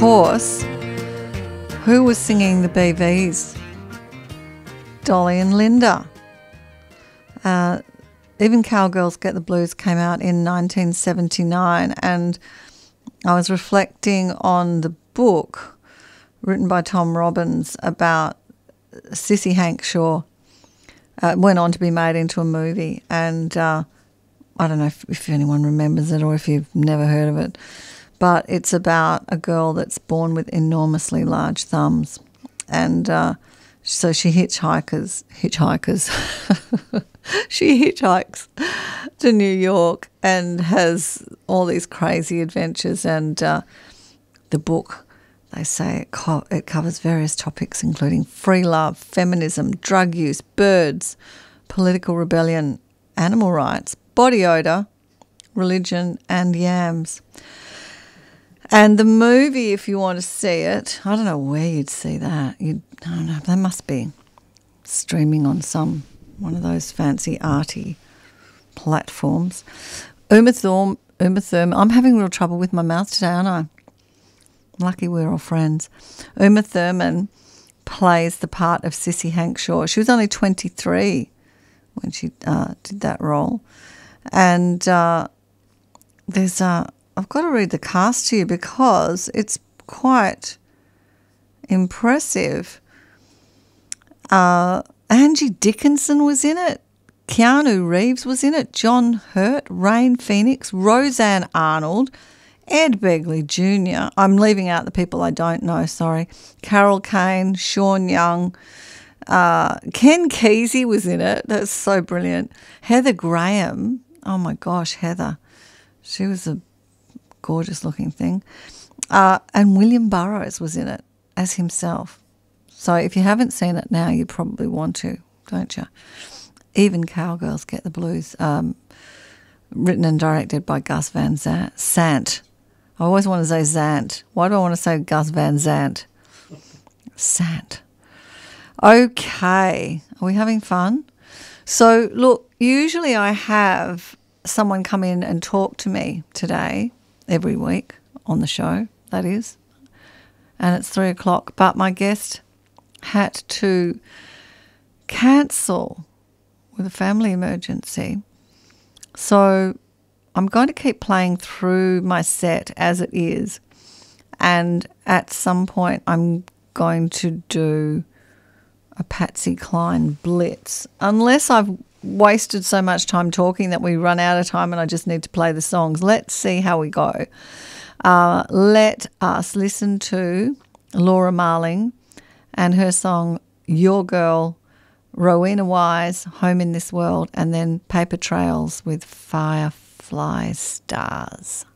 course, who was singing the BVs? Dolly and Linda. Even Cowgirls Get the Blues came out in 1979, and I was reflecting on the book written by Tom Robbins about Sissy Hankshaw. It went on to be made into a movie, and I don't know if anyone remembers it or if you've never heard of it, but it's about a girl that's born with enormously large thumbs, and so she hitchhikes. She hitchhikes to New York and has all these crazy adventures, and the book, they say it covers various topics including free love, feminism, drug use, birds, political rebellion, animal rights, body odour, religion and yams. And the movie, if you want to see it, I don't know where you'd see that. I don't know, they must be streaming on one of those fancy arty platforms. Uma Thurman, I'm having real trouble with my mouth today, aren't I? Lucky we're all friends. Uma Thurman plays the part of Sissy Hankshaw. She was only 23 when she did that role. And I've got to read the cast to you because it's quite impressive. Angie Dickinson was in it. Keanu Reeves was in it. John Hurt, Rain Phoenix, Roseanne Arnold, Ed Begley Jr. I'm leaving out the people I don't know, sorry. Carol Kane, Sean Young, Ken Kesey was in it. That's so brilliant. Heather Graham. Oh, my gosh, Heather. She was a gorgeous looking thing. And William Burroughs was in it as himself. So if you haven't seen it now, you probably want to, don't you? Even Cowgirls Get the Blues, written and directed by Gus Van Sant. I always want to say Zant. Why do I want to say Gus Van Sant? Sant. Okay, are we having fun? So, look, usually I have someone come in and talk to me today, every week on the show, that is, and it's 3 o'clock, but my guest had to cancel with a family emergency. So I'm going to keep playing through my set as it is, and at some point I'm going to do a Patsy Cline blitz, unless I've wasted so much time talking that we run out of time and I just need to play the songs. Let's see how we go. Let us listen to Laura Marling and her song Your Girl, Rowena Wise, Home in This World, and then Paper Trails with Firefly Stars.